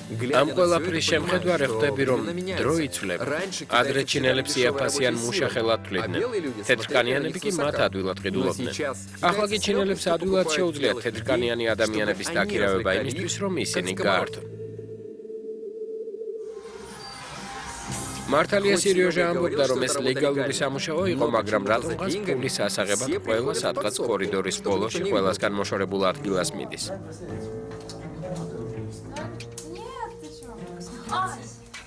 Ამ ყველაფრის შემხედვარე ხვდები, რომ დრო იცვლება. ადრე ჩინელებს იაფასიან მუშა ხელად თვლიდნენ. თეთრკანიანები კი მათ ადვილად ყიდულობდნენ. ახლა კი ჩინელებს ადვილად შეუძლიათ თეთრკანიანი ადამიანების დაქირავება იმისთვის, რომ ისინი გაართონ. მართალია სერიოზი ამბობდა, რომ ეს ლეგალური სამუშაო იყო, მაგრამ რატომღაც ფულის ასაღებად ყველა სადღაც კორიდორის ბოლოში ყველასგან მოშორებულ ადგილას მიდის.